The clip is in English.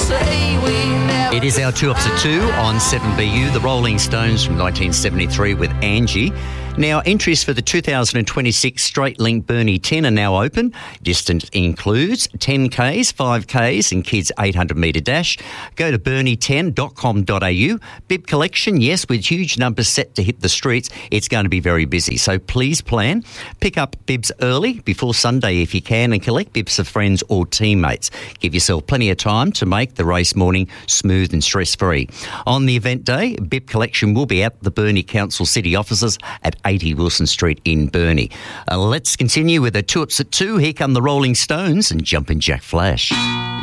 say we never. It is our 2 Ups at 2 on 7BU, the Rolling Stones from 1973 with Angie. Now, entries for the 2026 Straight Link Burnie 10 are now open. Distance includes 10Ks, 5Ks and kids 800 metre dash. Go to burnie10.com.au. Bib collection, yes, with huge numbers set to hit the streets, it's going to be very busy. So please plan. Pick up bibs early, before Sunday if you can, and collect bibs for friends or teammates. Give yourself plenty of time to make the race morning smooth and stress-free. On the event day, bib collection will be at the Burnie Council City offices at 80 Wilson Street in Burnie. Let's continue with the 2 Ups at 2. Here come the Rolling Stones and Jumpin' Jack Flash.